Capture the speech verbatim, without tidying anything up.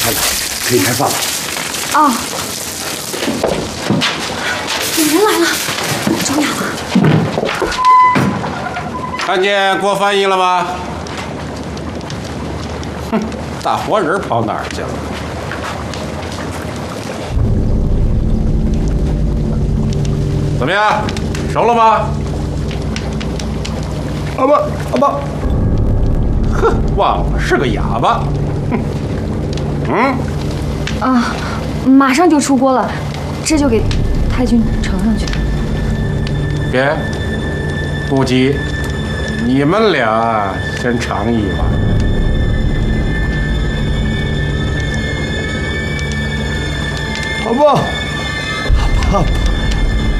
太太，可以开饭了。 啊！有人来了，找雅了。 看见郭翻译了吗？哼，大活人跑哪儿去了？怎么样，熟了吗？ 阿爸，阿爸， 哼，忘了是个哑巴。哼，嗯。 啊，马上就出锅了，这就给太君盛上去。 别，不急，你们俩先尝一碗。 阿爸，阿爸。